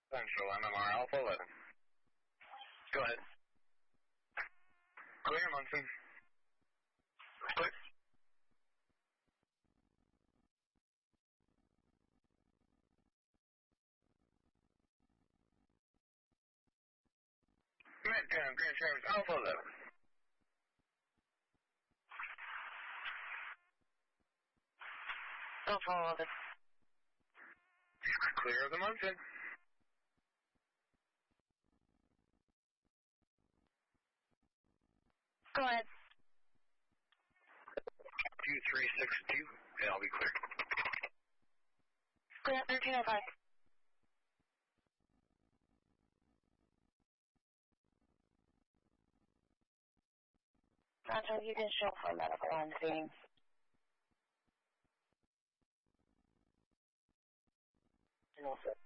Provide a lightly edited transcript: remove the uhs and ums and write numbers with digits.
Central MMR Alpha 11. Go ahead. Clear, Munson. Clear. Midtown, Grand Traverse Alpha 11. Alpha 11. Clear of the Munson. 2362, and I'll be clear. Clear, 1305. Sancho, you can show for medical on scene. And also.